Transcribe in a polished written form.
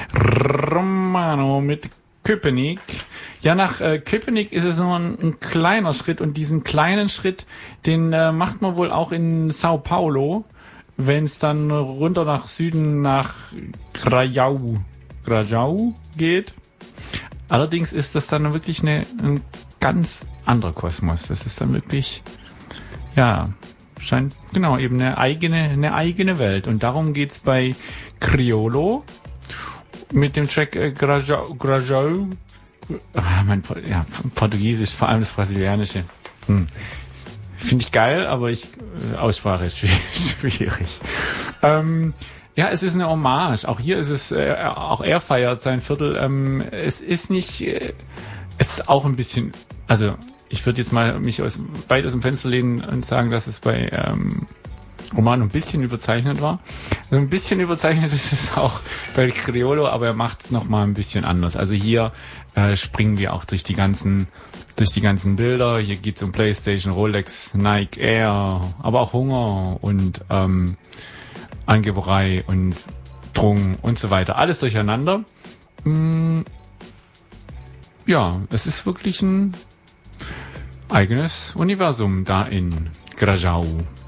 Romano mit Köpenick. Ja, nach Köpenick ist es nur ein kleiner Schritt und diesen kleinen Schritt, den macht man wohl auch in Sao Paulo, wenn es dann runter nach Süden nach Grajau geht. Allerdings ist das dann wirklich ein ganz anderer Kosmos. Das ist dann wirklich, ja, scheint genau eben eine eigene Welt. Und darum geht's bei Criollo mit dem Track Grajau. Portugiesisch, vor allem das Brasilianische. Finde ich geil, aber Aussprache ist schwierig. Ja, es ist eine Hommage. Auch hier ist es, auch er feiert sein Viertel. Es ist nicht, es ist auch ein bisschen, also ich würde jetzt mal mich weit aus dem Fenster lehnen und sagen, dass es bei Romano ein bisschen überzeichnet war. Also ein bisschen überzeichnet ist es auch bei Criollo, aber er macht es nochmal ein bisschen anders. Also hier springen wir auch durch die ganzen Bilder. Hier geht's um PlayStation, Rolex, Nike, Air, aber auch Hunger und Angeberei und Drogen und so weiter. Alles durcheinander. Ja, es ist wirklich ein eigenes Universum da in Grajau.